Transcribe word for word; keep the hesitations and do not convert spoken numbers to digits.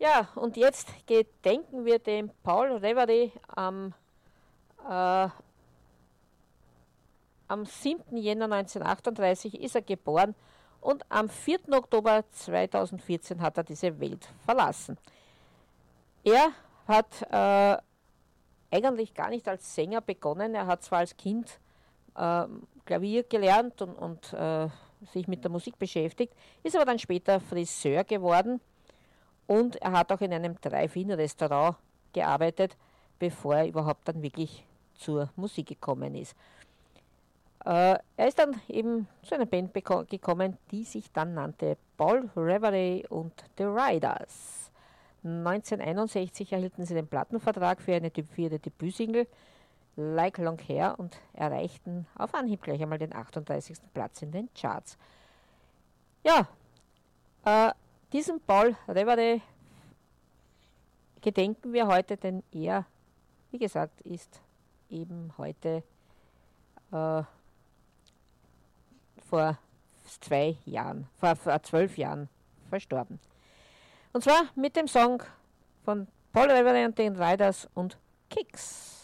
Ja, und jetzt gedenken wir dem Paul Reverie am, äh, am siebten Jänner neunzehnhundertachtunddreißig ist er geboren und am vierten Oktober zweitausendvierzehn hat er diese Welt verlassen. Er hat äh, eigentlich gar nicht als Sänger begonnen, er hat zwar als Kind äh, Klavier gelernt und, und äh, sich mit der Musik beschäftigt, ist aber dann später Friseur geworden. Und er hat auch in einem Drive-In-Restaurant gearbeitet, bevor er überhaupt dann wirklich zur Musik gekommen ist. Äh, er ist dann eben zu einer Band gekommen, die sich dann nannte Paul Reverie und The Riders. neunzehnhunderteinundsechzig erhielten sie den Plattenvertrag für, eine, für ihre Debütsingle Like Long Hair und erreichten auf Anhieb gleich einmal den achtunddreißigsten Platz in den Charts. Ja, äh, diesem Paul Reverie gedenken wir heute, denn er, wie gesagt, ist eben heute äh, vor zwei Jahren, vor, vor zwölf Jahren verstorben. Und zwar mit dem Song von Paul Reverie und den Riders und Kicks.